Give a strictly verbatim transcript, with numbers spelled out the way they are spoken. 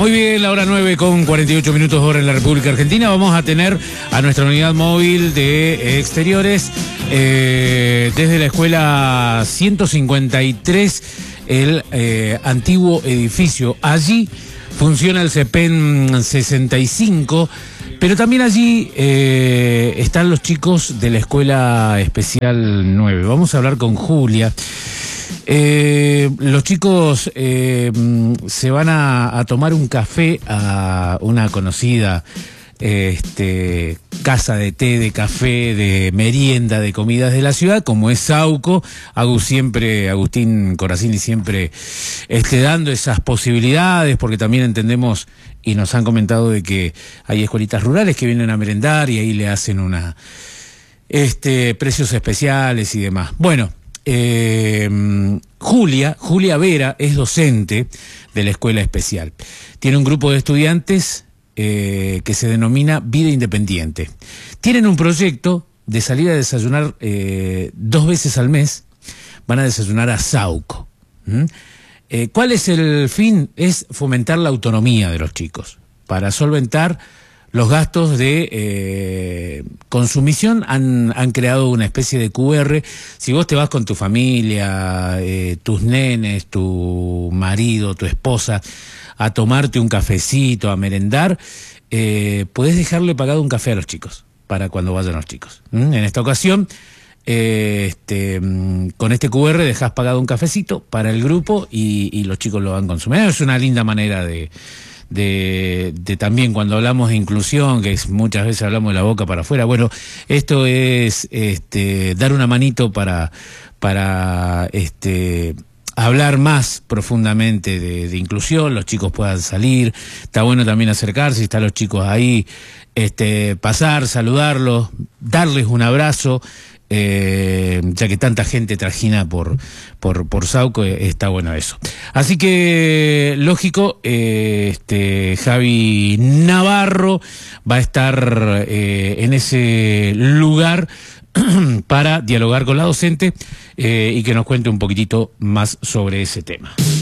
Muy bien, la hora nueve con cuarenta y ocho minutos hora en la República Argentina. Vamos a tener a nuestra unidad móvil de exteriores eh, desde la escuela ciento cincuenta y tres, el eh, antiguo edificio. Allí funciona el CEPEN sesenta y cinco, pero también allí eh, están los chicos de la Escuela Especial nueve. Vamos a hablar con Julia. Eh, los chicos eh, se van a, a tomar un café a una conocida este, casa de té, de café, de merienda, de comidas de la ciudad, como es Sauco. Agus siempre, Agustín Corazzini siempre este, dando esas posibilidades, porque también entendemos y nos han comentado de que hay escuelitas rurales que vienen a merendar y ahí le hacen una este, precios especiales y demás. Bueno. Eh, Julia, Julia Vera es docente de la Escuela Especial. Tiene un grupo de estudiantes eh, que se denomina Vida Independiente. Tienen un proyecto de salir a desayunar eh, dos veces al mes. Van a desayunar a Sauco. ¿Mm? Eh, ¿Cuál es el fin? Es fomentar la autonomía de los chicos para solventar los gastos de eh, consumición. Han, han creado una especie de Q R. Si vos te vas con tu familia, eh, tus nenes, tu marido, tu esposa, a tomarte un cafecito, a merendar, eh, podés dejarle pagado un café a los chicos, para cuando vayan los chicos. ¿Mm? En esta ocasión, eh, este, con este Q R dejás pagado un cafecito para el grupo y, y los chicos lo van consumiendo. Es una linda manera de... De, de también cuando hablamos de inclusión, que es, muchas veces hablamos de la boca para afuera, bueno, esto es este, dar una manito para, para este, hablar más profundamente de, de inclusión, los chicos puedan salir, está bueno también acercarse, están los chicos ahí, este, pasar, saludarlos, darles un abrazo. Eh, ya que tanta gente trajina por, por, por Sauco, eh, está bueno eso. Así que, lógico, eh, este, Javi Navarro va a estar eh, en ese lugar para dialogar con la docente eh, y que nos cuente un poquitito más sobre ese tema.